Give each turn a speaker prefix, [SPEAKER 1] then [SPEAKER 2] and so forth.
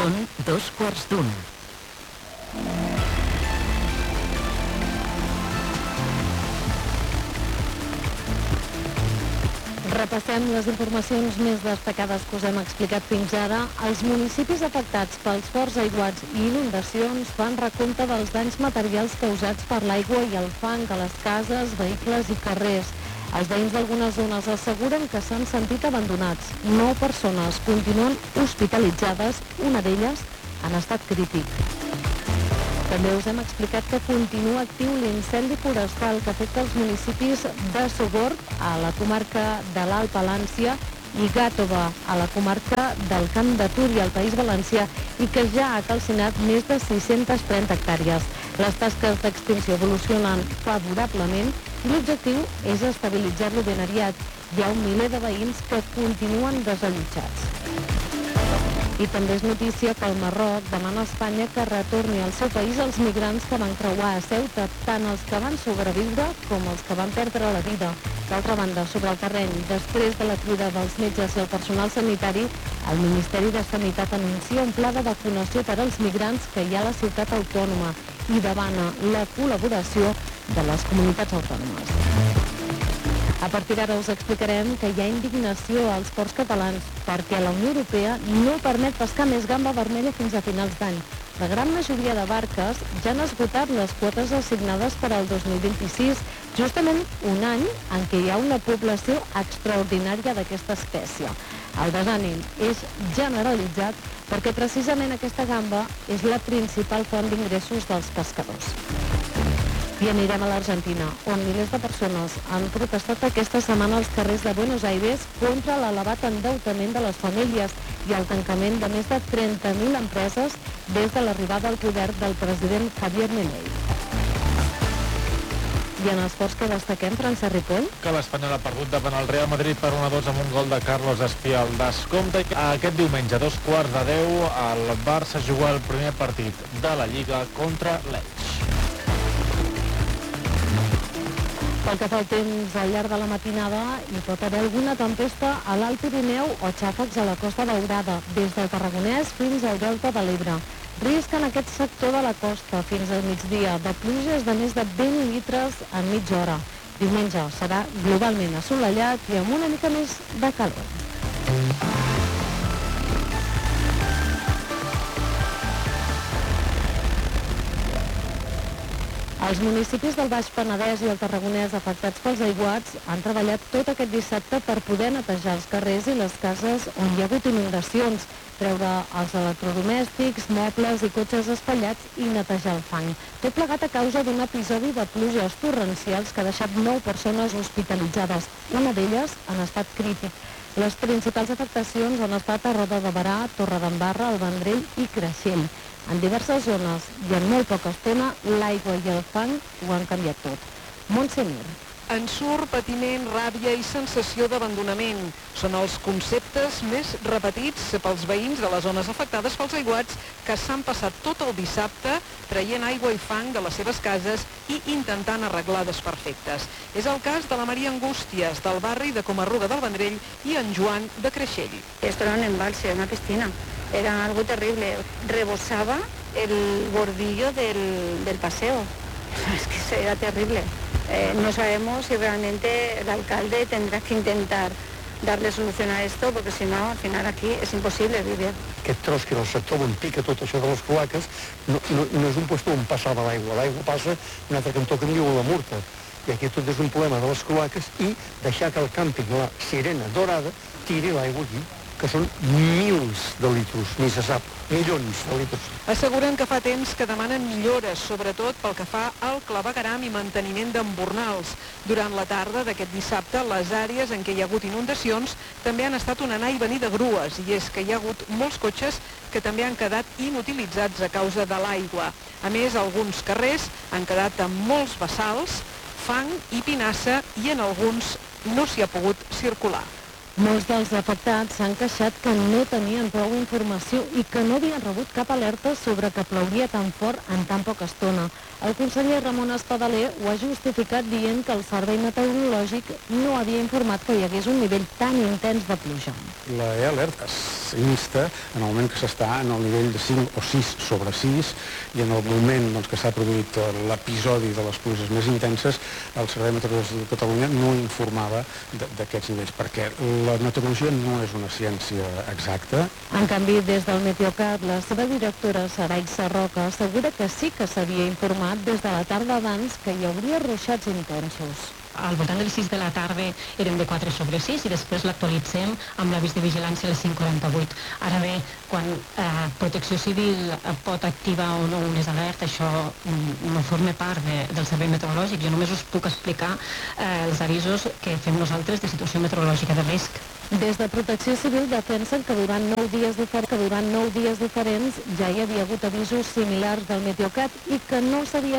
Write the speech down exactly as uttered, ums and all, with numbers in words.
[SPEAKER 1] Són dos quarts d'un.
[SPEAKER 2] Repassem les informacions més destacades que us hem explicat fins ara. Els municipis afectats pels forts aiguats i inundacions fan recompte dels danys materials causats per l'aigua i el fang a les cases, vehicles i carrers. Els veïns d'algunes zones asseguren que s'han sentit abandonats. Nou persones continuen hospitalitzades, una d'elles en estat crític. També us hem explicat que continua actiu l'incendi forestal que afecta els municipis de Sogorb, a la comarca de l'Alt Palància, i Gàtova, a la comarca del Camp de Túria, al País Valencià, i que ja ha calcinat més de sis-centes trenta hectàrees. Les tasques d'extinció evolucionen favorablement i l'objectiu és estabilitzar-lo ben aviat. Hi ha un miler de veïns que continuen desallotjats. I també és notícia que el Marroc demana a Espanya que retorni al seu país els migrants que van creuar a Ceuta, tant els que van sobreviure com els que van perdre la vida. D'altra banda, sobre el terreny, després de la crida dels metges i el personal sanitari, el Ministeri de Sanitat anuncia un pla de vacunació per als migrants que hi ha a la ciutat autònoma i demana la col·laboració de les comunitats autònomes. A partir d'ara us explicarem que hi ha indignació als ports catalans perquè la Unió Europea no permet pescar més gamba vermella fins a finals d'any. La gran majoria de barques ja han esgotat les quotes assignades per al dos mil vint-i-sis, justament un any en què hi ha una població extraordinària d'aquesta espècie. El desànim és generalitzat perquè precisament aquesta gamba és la principal font d'ingressos dels pescadors. I anirem a l'Argentina, on milers de persones han protestat aquesta setmana als carrers de Buenos Aires contra l'elevat endeutament de les famílies i el tancament de més de trenta mil empreses des de l'arribada al poder del president Javier Milei. I en esports que destaquem, Francesc Ripoll?
[SPEAKER 3] Que l'Espanyol ha perdut davant el Real Madrid per un a dos amb un gol de Carlos Espial. Descompte aquest diumenge, a dos quarts de deu, el Barça juga el primer partit de la Lliga contra l'Elx.
[SPEAKER 2] Pel que fa al temps, al llarg de la matinada hi pot haver alguna tempesta a l'Alt Pirineu o xàfecs a la Costa Daurada, des del Tarragonès fins al Delta de l'Ebre. Risc en aquest sector de la costa fins al migdia, de pluges de més de vint litres en mitja hora. Diumenge serà globalment assolellat i amb una mica més de calor. Els municipis del Baix Penedès i el Tarragonès afectats pels aiguats han treballat tot aquest dissabte per poder netejar els carrers i les cases on hi ha hagut inundacions, treure els electrodomèstics, mobles i cotxes espatllats i netejar el fang. Tot plegat a causa d'un episodi de pluges torrencials que ha deixat nou persones hospitalitzades, una d'elles en estat crític. Les principals afectacions han estat a Roda de Berà, Torredembarra, el Vendrell i Creixell. En diverses zones i en molt poca estona, l'aigua i el fang ho han canviat tot. Montse Mir.
[SPEAKER 4] Ensurt, patiment, ràbia i sensació d'abandonament. Són els conceptes més repetits pels veïns de les zones afectades pels aiguats que s'han passat tot el dissabte traient aigua i fang de les seves cases i intentant arreglar desperfectes. És el cas de la Maria Angústies, del barri de Comarruga del Vendrell, i en Joan, de Creixell.
[SPEAKER 5] Esto era un embalse, una piscina. Era algo terrible. Rebosaba el bordillo del, del paseo. Es que era terrible. Eh, no sabemos si realmente el alcalde tendrá que intentar darle solución a esto, porque si no, al final aquí és impossible vivir.
[SPEAKER 6] Aquest tros que era el sector on pica tot això de les cloaques no, no, no és un lloc on passava l'aigua. L'aigua passa un altre cantó que en diu la Murta. I aquí tot és un problema de les cloaques i deixar que el càmping, la Sirena Dorada, tiri l'aigua aquí, que són mils de litros, ni se sap, milions de litros.
[SPEAKER 4] Asseguren que fa temps que demanen millores, sobretot pel que fa al clavegueram i manteniment d'embornals. Durant la tarda d'aquest dissabte, les àrees en què hi ha hagut inundacions també han estat un anar i venir de grues, i és que hi ha hagut molts cotxes que també han quedat inutilitzats a causa de l'aigua. A més, alguns carrers han quedat amb molts bassals, fang i pinassa, i en alguns no s'hi ha pogut circular.
[SPEAKER 2] Molts dels afectats s'han queixat que no tenien prou informació i que no havien rebut cap alerta sobre que plouria tan fort en tan poca estona. El conseller Ramon Espadaler ho ha justificat dient que el Servei Meteorològic no havia informat que hi hagués un nivell tan intens de pluja.
[SPEAKER 7] Hi ha alertes.
[SPEAKER 1] insta en el moment que s'està en el nivell de cinc o sis sobre sis, i en el moment doncs, que s'ha produït l'episodi de les pluges més intenses, el Servei Meteorològic de Catalunya no informava d'aquests nivells, perquè la meteorologia no és una ciència exacta.
[SPEAKER 2] En canvi, des del Meteocat, la seva directora, Saray Sarroca, assegura que sí que s'havia informat des de la tarda abans que hi hauria ruixats intensos.
[SPEAKER 7] Al voltant de les sis de la tarda érem de quatre sobre sis i després l'actualitzem amb l'avís de vigilància a les cinc quaranta-vuit. Ara bé, quan eh, Protecció Civil pot activar o no unes alertes, això mm, no forma part de, del servei meteorològic. Jo només us puc explicar eh, els avisos que fem nosaltres de situació meteorològica de risc.
[SPEAKER 2] Des de Protecció Civil defensen que durant nou dies, difer que durant nou dies diferents ja hi havia hagut avisos similars del Meteocat i que no s'havia